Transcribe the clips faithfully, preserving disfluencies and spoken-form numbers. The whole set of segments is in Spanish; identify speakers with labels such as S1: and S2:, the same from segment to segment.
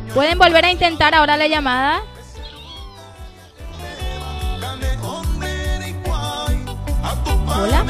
S1: ¿Pueden volver a intentar ahora la llamada? Hola.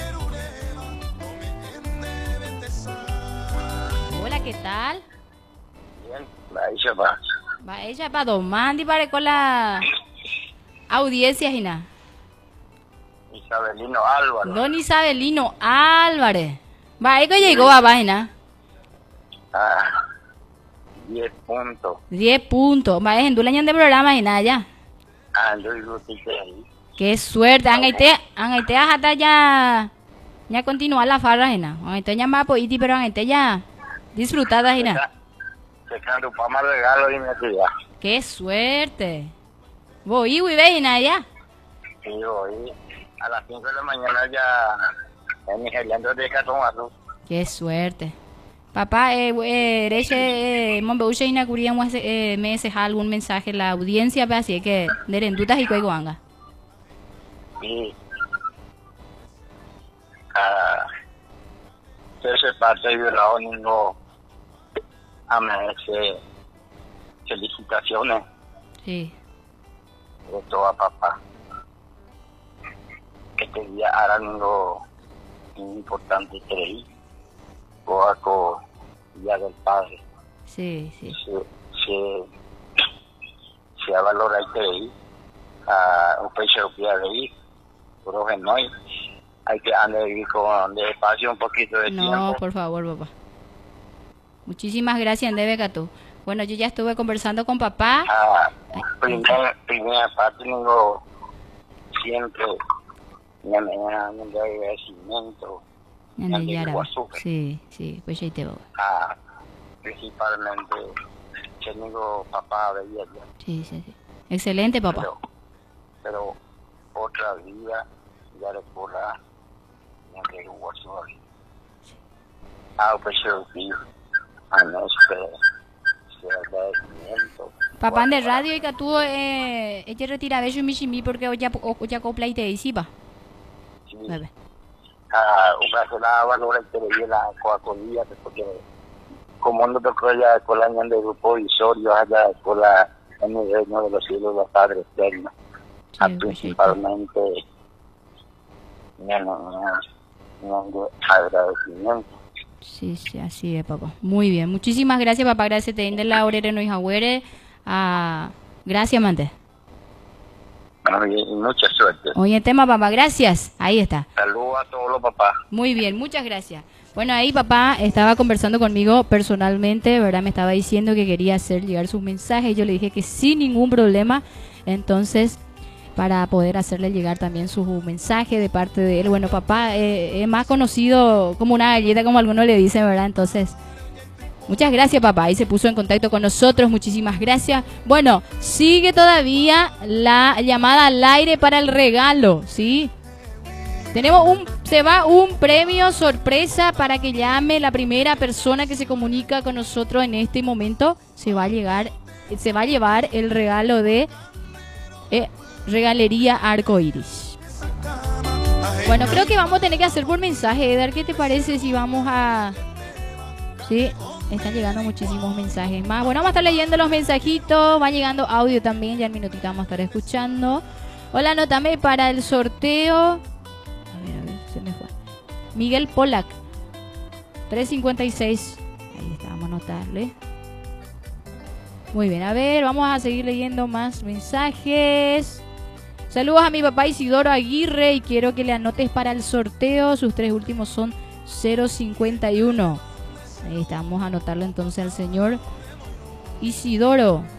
S1: Hola, ¿qué tal?
S2: Bien, va ella va.
S1: Va ella para domandi para con la audiencia, Gina.
S2: Isabelino Álvaro.
S1: Don Isabelino Álvarez. Va, ¿qué llegó a página?
S2: Ah, diez puntos.
S1: diez puntos. Va, es en Dulañan de programa, Gina, ya.
S2: Ah, yo digo que te ahí.
S1: Qué suerte. Angaite, angaite hasta ya. Ya continúa la farra, Gina. Angaite ya va por iti, pero angaite ya. Disfrutada, Gina.
S2: Se canto para más regalo y me tira.
S1: Qué suerte. Voy, voy, ve, Gina, ya.
S2: Sí, voy. A las cinco de la mañana ya en Nigeriando de Catomato.
S1: Qué suerte. Papá, eh, eh, Reche, Monbeuche y Nacuría, me deja algún mensaje la audiencia, así que de rendutas y cueguanga.
S2: Sí. Ah, tercer parte de la ONU, a meses, felicitaciones.
S1: Sí.
S2: De todo a papá. Este día harán lo importante creí. Coaco, Día del Padre.
S1: Sí, sí.
S2: Se, se, se valora el creí. A un pecho de ahí. Pero que no hay. Hay que andar con despacio un poquito de
S1: no,
S2: tiempo.
S1: No, por favor, papá. Muchísimas gracias, Andebe Gato. Bueno, yo ya estuve conversando con papá.
S2: Ah, primer, primera parte, tengo siempre me me agradecimiento.
S1: Sí, sí, pues ya te voy.
S2: Ah, principalmente, tengo papá de ella.
S1: Sí, sí, sí. Excelente, papá.
S2: Pero, pero otra vida, ya después la, me digo, ah, pues yo vi, a nuestro agradecimiento.
S1: Papá de radio y que tú, eh, ella retira de eso y porque hoy ya, hoy ya copla y te dice, va.
S2: Sí. Ah, una sola valora que le dio la coacolía, porque como no tocó ya con la unión de grupo Isorio, allá con la en el reino de los cielos, los padres eternos. Sí, ah, principalmente, no, no, no, agradecimiento.
S1: Sí, sí, así es, papá. Muy bien. Muchísimas gracias, papá. Gracias, te de la orere no hijagüere. Ah, gracias, mante.
S2: Y mucha suerte.
S1: Oye, tema, papá, gracias. Ahí está.
S2: Saludos a todos los papás.
S1: Muy bien, muchas gracias. Bueno, ahí papá estaba conversando conmigo personalmente, ¿verdad? Me estaba diciendo que quería hacer llegar sus mensajes. Yo le dije que sin ningún problema. Entonces, para poder hacerle llegar también su mensaje de parte de él. Bueno, papá eh, es más conocido como una galleta, como algunos le dicen, ¿verdad? Entonces, muchas gracias, papá. Ahí se puso en contacto con nosotros. Muchísimas gracias. Bueno, sigue todavía la llamada al aire para el regalo, ¿sí? Tenemos un, se va un premio sorpresa para que llame la primera persona que se comunica con nosotros en este momento. Se va a llegar, se va a llevar el regalo de eh, Regalería Arcoiris. Bueno, creo que vamos a tener que hacer por mensaje, Edgar. ¿Qué te parece si vamos a...? Sí, están llegando muchísimos mensajes más. Bueno, vamos a estar leyendo los mensajitos. Va llegando audio también. Ya en minutito vamos a estar escuchando. Hola, anótame para el sorteo. A ver, a ver, se me fue. Miguel Polak. tres cincuenta y seis. Ahí está, vamos a anotarle. Muy bien, a ver, vamos a seguir leyendo más mensajes. Saludos a mi papá Isidoro Aguirre y quiero que le anotes para el sorteo. Sus tres últimos son cero cincuenta y uno. Ahí está, vamos a anotarlo entonces al señor Isidoro.